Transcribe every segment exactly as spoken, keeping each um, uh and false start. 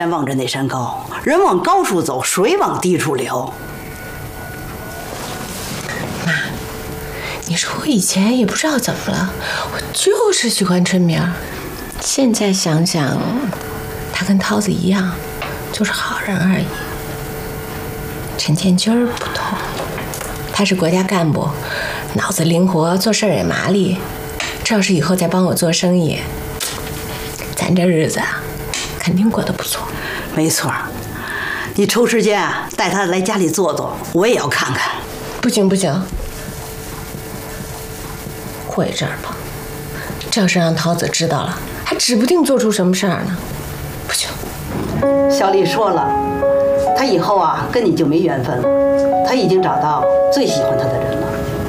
望着那山高，人往高处走，水往低处流。 妈，你说我以前也不知道怎么了，我就是喜欢春明。现在想想，他跟涛子一样，就是好人而已。陈建军儿不同，他是国家干部，脑子灵活，做事也麻利。这要是以后再帮我做生意，咱这日子啊，肯定过得不错。 没错，你抽时间啊，带他来家里坐坐，我也要看看。 不行不行，会这儿吧？这要是让桃子知道了，还指不定做出什么事儿呢。不行。 小丽说了，她以后啊跟你就没缘分了，她已经找到最喜欢她的人了。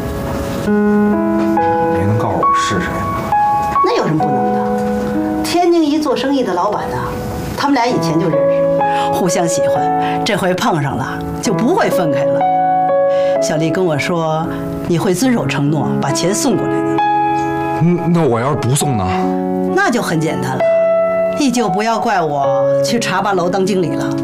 您能告诉我是谁吗？ 那有什么不能的？天津一做生意的老板呢、啊，他们俩以前就认识，互相喜欢，这回碰上了就不会分开了。小丽跟我说，你会遵守承诺，把钱送过来的。 嗯，那我要是不送呢？ 那就很简单了，你就不要怪我去茶吧楼当经理了。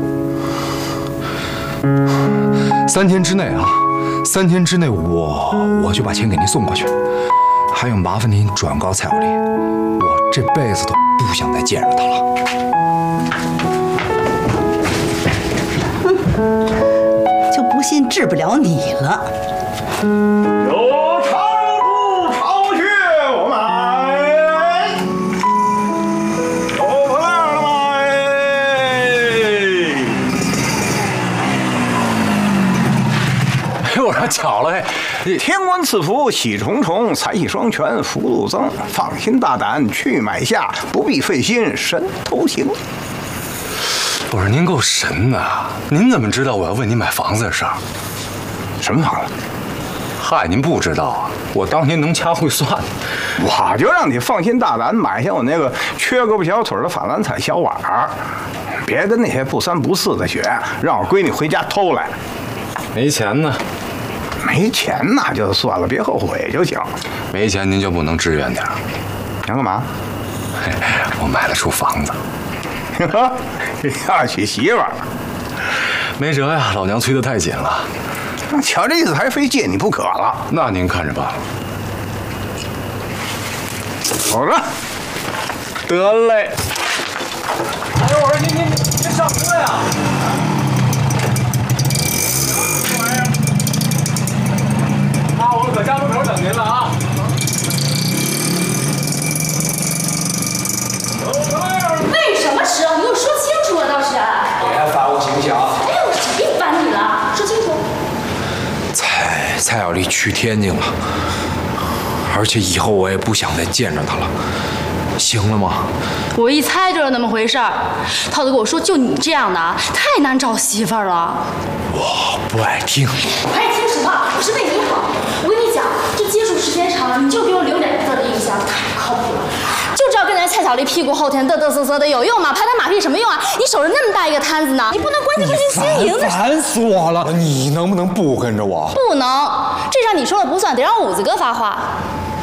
三天之内啊，三天之内我我就把钱给您送过去。还有麻烦您转告蔡小丽，我这辈子都不想再见着她了。 哼，就不信治不了你了。 有长猪巢穴我买，有破烂了买。 哎，我说巧了，哎， 天官赐福喜重重，财气双全福禄增。放心大胆去买下，不必费心神头行。 我说您够神的，您怎么知道我要问您买房子的事儿？ 什么房子？ 嗨，您不知道啊，我当年能掐会算。 我就让你放心大胆买下我那个缺胳膊小腿的法兰彩小碗儿，别跟那些不三不四的学，让我闺女回家偷来。 没钱呢？ 没钱那就算了，别后悔就行。 没钱您就不能支援点儿？ 想干嘛？ 我买了处房子。 要娶媳妇儿了？ 没辙呀，老娘催得太紧了。 瞧这意思，还非借你不可了。 那您看着办。 走着。 得嘞。哎，我说您您您上车呀！啊，我可家门口等您了啊！ 为什么迟？你给我说清楚了，倒是。 别烦我行不行？ 哎，我谁烦你了？说清楚。 蔡蔡小丽去天津了，而且以后我也不想再见着她了，行了吗？ 我一猜就是那么回事儿。涛子跟我说，就你这样的啊，太难找媳妇儿了。 我不爱听。 我爱听什么？我是为你好。我跟你讲，这接触时间长了，你就给我留两个字的印象，太靠谱了。就知道跟人蔡小丽屁股后天嘚嘚瑟瑟的有用吗？拍他马屁什么用啊？你守着那么大一个摊子呢，你不能关心关心经营的。 烦死我了！你能不能不跟着我？ 不能，这事你说了不算，得让五子哥发话。